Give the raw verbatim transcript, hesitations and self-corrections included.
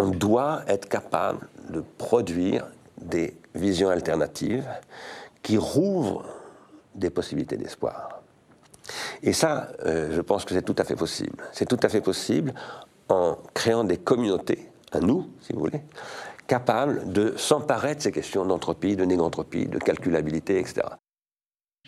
on doit être capable de produire des visions alternatives qui rouvrent des possibilités d'espoir. Et ça, euh, je pense que c'est tout à fait possible. C'est tout à fait possible en créant des communautés, à nous, si vous voulez, capables de s'emparer de ces questions d'entropie, de négantropie, de calculabilité, et cetera.